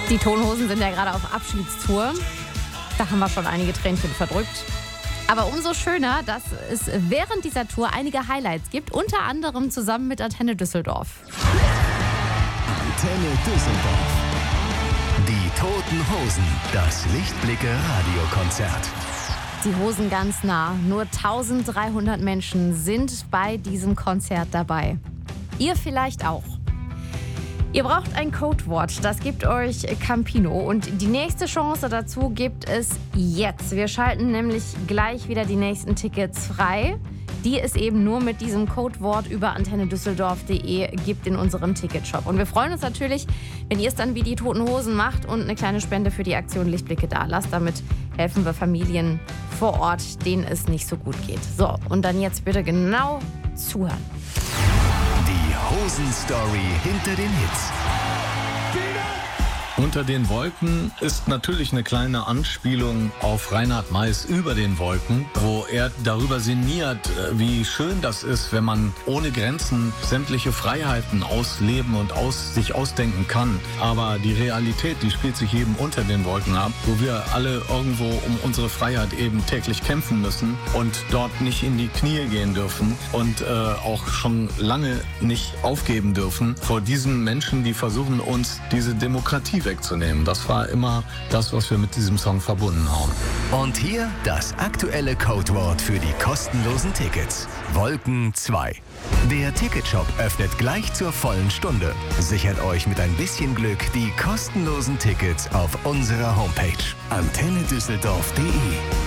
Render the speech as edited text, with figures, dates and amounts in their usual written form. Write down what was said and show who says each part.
Speaker 1: Die Tonhosen sind ja gerade auf Abschiedstour. Da haben wir schon einige Tränchen verdrückt. Aber umso schöner, dass es während dieser Tour einige Highlights gibt. Unter anderem zusammen mit Antenne Düsseldorf.
Speaker 2: Antenne Düsseldorf. Die Toten Hosen. Das Lichtblicke-Radiokonzert.
Speaker 1: Die Hosen ganz nah. Nur 1300 Menschen sind bei diesem Konzert dabei. Ihr vielleicht auch. Ihr braucht ein Codewort, das gibt euch Campino. Und die nächste Chance dazu gibt es jetzt. Wir schalten nämlich gleich wieder die nächsten Tickets frei, die es eben nur mit diesem Codewort über antennedüsseldorf.de gibt in unserem Ticketshop. Und wir freuen uns natürlich, wenn ihr es dann wie die Toten Hosen macht und eine kleine Spende für die Aktion Lichtblicke dalasst. Damit helfen wir Familien vor Ort, denen es nicht so gut geht. So, und dann jetzt bitte genau zuhören.
Speaker 2: Hosen-Story hinter den Hits.
Speaker 3: Unter den Wolken ist natürlich eine kleine Anspielung auf Reinhard Meiß über den Wolken, wo er darüber sinniert, wie schön das ist, wenn man ohne Grenzen sämtliche Freiheiten ausleben und sich ausdenken kann. Aber die Realität, die spielt sich eben unter den Wolken ab, wo wir alle irgendwo um unsere Freiheit eben täglich kämpfen müssen und dort nicht in die Knie gehen dürfen und auch schon lange nicht aufgeben dürfen vor diesen Menschen, die versuchen, uns diese Demokratie wegzunehmen. Das war immer das, was wir mit diesem Song verbunden haben.
Speaker 2: Und hier das aktuelle Codewort für die kostenlosen Tickets. Wolken 2. Der Ticketshop öffnet gleich zur vollen Stunde. Sichert euch mit ein bisschen Glück die kostenlosen Tickets auf unserer Homepage antennedüsseldorf.de.